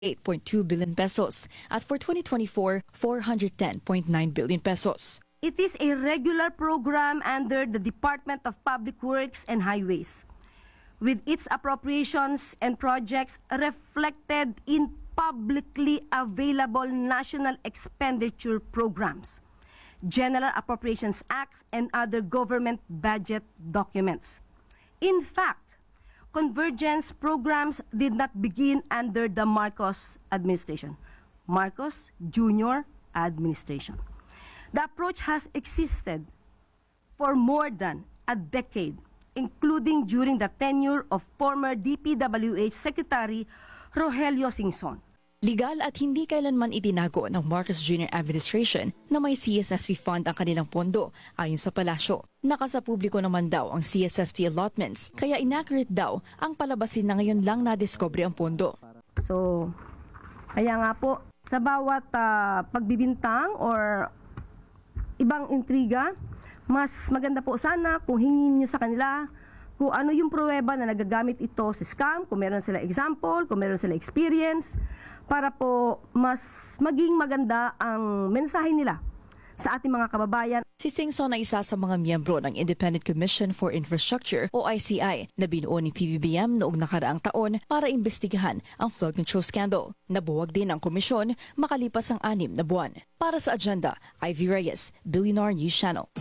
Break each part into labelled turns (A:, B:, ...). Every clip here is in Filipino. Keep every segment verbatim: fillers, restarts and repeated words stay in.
A: eight point two billion pesos at for twenty twenty-four, four hundred ten point nine billion pesos.
B: It is a regular program under the Department of Public Works and Highways, with its appropriations and projects reflected in publicly available national expenditure programs, General Appropriations Acts, and other government budget documents. In fact, convergence programs did not begin under the Marcos administration, Marcos Junior administration. The approach has existed for more than a decade, including during the tenure of former D P W H Secretary Rogelio Singson.
A: Legal at hindi kailanman itinago ng Marcos Junior Administration na may C S S P fund ang kanilang pondo ayon sa palasyo. Nakasapubliko naman daw ang C S S P allotments, kaya inaccurate daw ang palabasin na ngayon lang nadiscover ang pondo.
B: So, kaya nga po, sa bawat uh, pagbibintang or ibang intriga, mas maganda po sana kung hingin nyo sa kanila kung ano yung pruweba na nagagamit ito sa scam, kung meron sila example, kung meron sila experience, para po mas maging maganda ang mensahe nila sa ating mga kababayan.
A: Si Singson ay isa sa mga miyembro ng Independent Commission for Infrastructure o I C I na binuo ni P B B M noong nakaraang taon para imbestigahan ang flood control scandal. Nabuwag din ang komisyon makalipas ang anim na buwan. Para sa agenda, Ivy Reyes, Billionaire News Channel.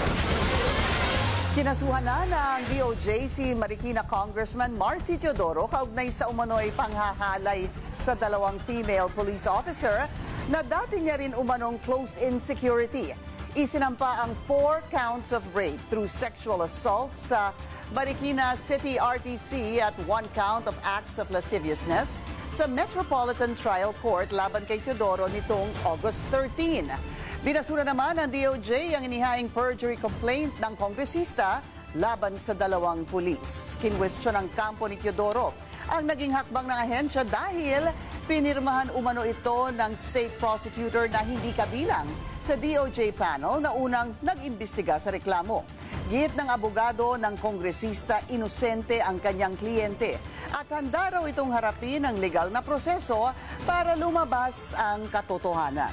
C: Kinasuhan na ng D O J si Marikina Congressman Marcy Teodoro kaugnay sa umano'y panghahalay sa dalawang female police officer na dati niya rin umanong close-in security. Isinampa ang four counts of rape through sexual assault sa Marikina City R T C at one count of acts of lasciviousness sa Metropolitan Trial Court laban kay Teodoro nitong August thirteenth. Binasura naman ng D O J ang inihaing perjury complaint ng kongresista laban sa dalawang pulis. Kinwestiyon ng kampo ni Teodoro ang naging hakbang ng ahensya dahil pinirmahan umano ito ng state prosecutor na hindi kabilang sa D O J panel na unang nag-imbestiga sa reklamo. Git ng abogado ng kongresista, inosente ang kanyang kliyente at handa raw itong harapin ang legal na proseso para lumabas ang katotohanan.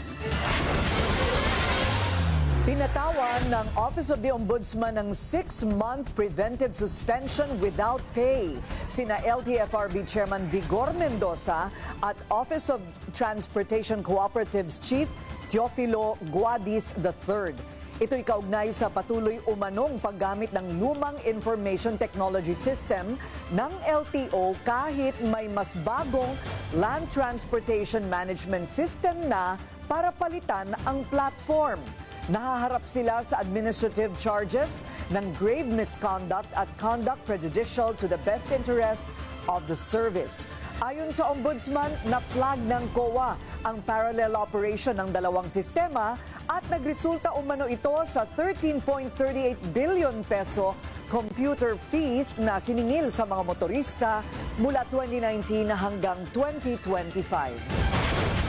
D: Pinatawan ng Office of the Ombudsman ng six-month preventive suspension without pay sina L T F R B Chairman Vigor Mendoza at Office of Transportation Cooperatives Chief Teofilo Guadis the third. Ito'y kaugnay sa patuloy umanong paggamit ng lumang information technology system ng L T O kahit may mas bagong land transportation management system na para palitan ang platform. Nahaharap sila sa administrative charges ng grave misconduct at conduct prejudicial to the best interest of the service. Ayon sa Ombudsman, na-flag ng C O A ang parallel operation ng dalawang sistema at nagresulta umano ito sa thirteen point three eight billion peso computer fees na siningil sa mga motorista mula twenty nineteen hanggang twenty twenty-five.